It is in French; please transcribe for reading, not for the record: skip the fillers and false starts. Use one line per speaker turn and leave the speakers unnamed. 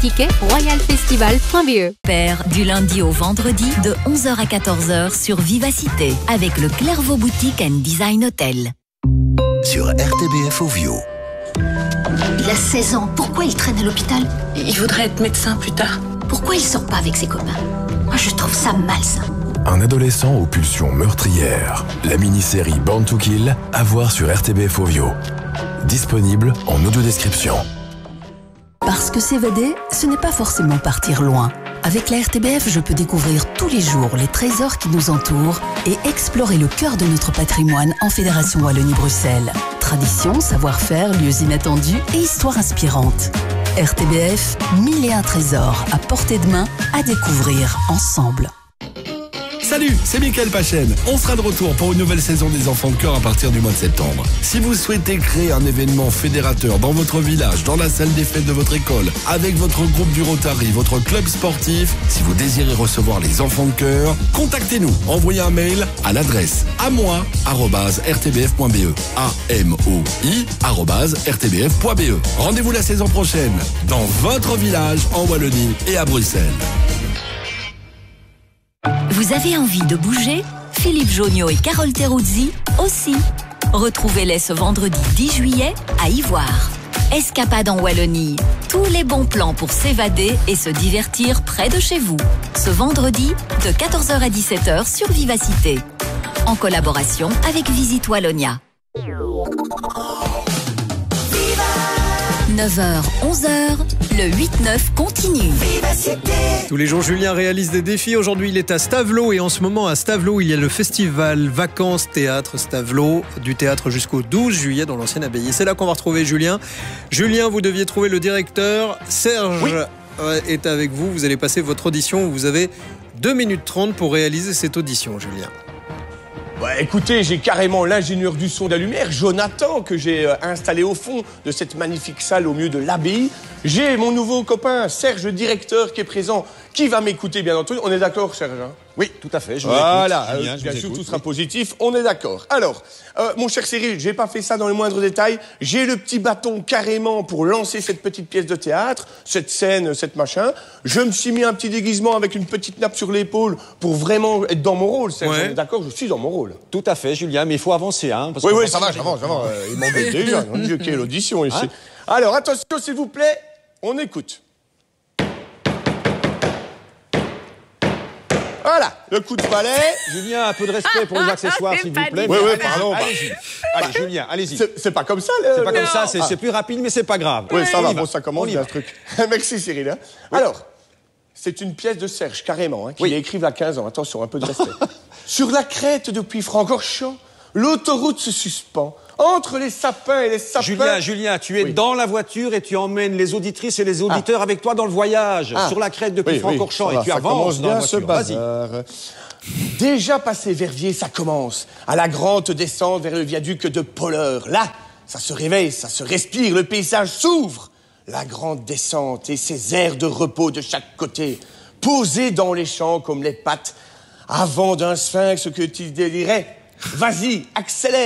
tickets royalfestival.be.
Père, du lundi au vendredi, de 11h à 14h sur Vivacité, avec le Clairvaux Boutique and Design Hotel.
Sur RTBF Ovio.
Il a 16 ans, pourquoi il traîne à l'hôpital?
Il voudrait être médecin plus tard.
Pourquoi il sort pas avec ses copains? Moi je trouve ça malsain.
Un adolescent aux pulsions meurtrières. La mini-série Born to Kill, à voir sur RTBF Ovio. Disponible en audio-description.
Parce que s'évader, ce n'est pas forcément partir loin. Avec la RTBF, je peux découvrir tous les jours les trésors qui nous entourent et explorer le cœur de notre patrimoine en Fédération Wallonie-Bruxelles. Tradition, savoir-faire, lieux inattendus et histoires inspirantes. RTBF, 1001 trésors à portée de main à découvrir ensemble.
Salut, c'est Mickaël Pachen. On sera de retour pour une nouvelle saison des Enfants de Cœur à partir du mois de septembre. Si vous souhaitez créer un événement fédérateur dans votre village, dans la salle des fêtes de votre école, avec votre groupe du Rotary, votre club sportif, si vous désirez recevoir les Enfants de Cœur, contactez-nous. Envoyez un mail à l'adresse amoi@rtbf.be. amoi@rtbf.be. Rendez-vous la saison prochaine dans votre village en Wallonie et à Bruxelles.
Vous avez envie de bouger? Philippe Jonio et Carole Teruzzi aussi. Retrouvez-les ce vendredi 10 juillet à Ivoire. Escapade en Wallonie. Tous les bons plans pour s'évader et se divertir près de chez vous. Ce vendredi de 14h à 17h sur Vivacité. En collaboration avec Visite Wallonia. 9h, 11h, le 8-9 continue.
Tous les jours, Julien réalise des défis. Aujourd'hui, il est à Stavelot et en ce moment, à Stavelot, il y a le festival Vacances Théâtre Stavelot, du théâtre jusqu'au 12 juillet dans l'ancienne abbaye. C'est là qu'on va retrouver Julien. Julien, vous deviez trouver le directeur. Serge est avec vous. Vous allez passer votre audition. Vous avez 2 minutes 30 pour réaliser cette audition, Julien.
Bah, écoutez, j'ai carrément l'ingénieur du son de la lumière, Jonathan, que j'ai installé au fond de cette magnifique salle au milieu de l'abbaye. J'ai mon nouveau copain, Serge, le directeur, qui est présent, qui va m'écouter, bien entendu. On est d'accord, Serge, hein?
Oui, tout à fait. Je vous
voilà,
écoute,
bien sûr, tout sera positif. On est d'accord. Alors, mon cher Cyril, j'ai pas fait ça dans les moindres détails. J'ai le petit bâton carrément pour lancer cette petite pièce de théâtre, cette scène, cette machin. Je me suis mis un petit déguisement avec une petite nappe sur l'épaule pour vraiment être dans mon rôle. Serge, on est d'accord, je suis dans mon rôle.
Tout à fait, Julien, mais il faut avancer, hein. Parce
oui, ça va, j'avance. Il m'embête déjà. Mon Dieu, quelle audition ici. Hein? Alors, attention, s'il vous plaît, on écoute. Voilà, le coup de balai.
Julien, un peu de respect pour les accessoires, s'il vous plaît.
Oui, pardon.
Allez-y. Allez, Julien, allez-y.
C'est pas comme ça,
c'est pas comme ça, c'est plus rapide, mais c'est pas grave.
Oui, ça va, bon, ça commence, il y a un truc. Merci, Cyril. Hein. Oui. Alors, c'est une pièce de Serge, carrément, hein, qu'il a écrite à 15 ans. Attention, un peu de respect. Sur la crête depuis Francorchamps, l'autoroute se suspend. Entre les sapins et les sapins...
Julien, tu es dans la voiture et tu emmènes les auditrices et les auditeurs avec toi dans le voyage. Sur la crête depuis Francorchamps et tu avances dans la voiture. Vas-y.
Déjà passé Verviers, ça commence. À la grande descente vers le viaduc de Polleur. Là, ça se réveille, ça se respire, le paysage s'ouvre. La grande descente et ses aires de repos de chaque côté, posées dans les champs comme les pattes, avant d'un sphinx que tu délirais. Vas-y, accélère.